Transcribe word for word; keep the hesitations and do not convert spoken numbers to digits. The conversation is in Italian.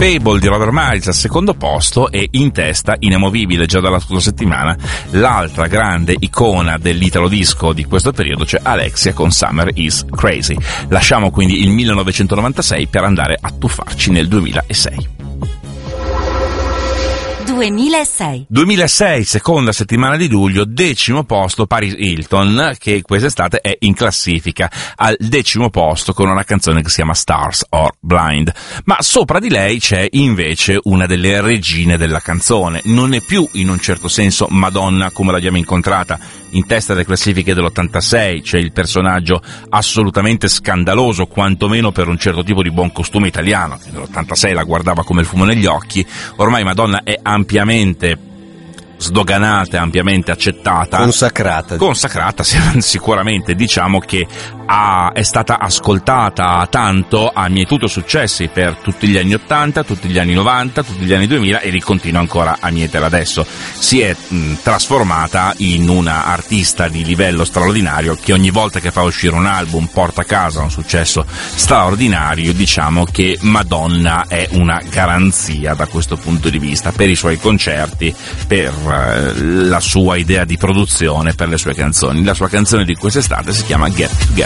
Fable di Robert Miles al secondo posto, e in testa, inamovibile già dalla scorsa settimana, l'altra grande icona dell'italo disco di questo periodo, cioè Alexia con Summer is Crazy. Lasciamo quindi il millenovecentonovantasei per andare a tuffarci nel duemilasei. duemilasei. duemilasei, seconda settimana di luglio, decimo posto Paris Hilton, che quest'estate è in classifica al decimo posto con una canzone che si chiama Stars or Blind. Ma sopra di lei c'è invece una delle regine della canzone. Non è più in un certo senso Madonna come l'abbiamo incontrata in testa alle classifiche dell'ottantasei, c'è il personaggio assolutamente scandaloso, quantomeno per un certo tipo di buon costume italiano, che nell'ottantasei la guardava come il fumo negli occhi. Ormai Madonna è ampiamente sdoganata, ampiamente accettata, consacrata consacrata sicuramente. Diciamo che ha, è stata ascoltata tanto, ha mietuto successi per tutti gli anni ottanta, tutti gli anni novanta, tutti gli anni duemila, e li continua ancora a mietere adesso. Si è mh, trasformata in una artista di livello straordinario, che ogni volta che fa uscire un album porta a casa un successo straordinario. Diciamo che Madonna è una garanzia da questo punto di vista, per i suoi concerti, per la sua idea di produzione, per le sue canzoni. La sua canzone di quest'estate si chiama Get Together.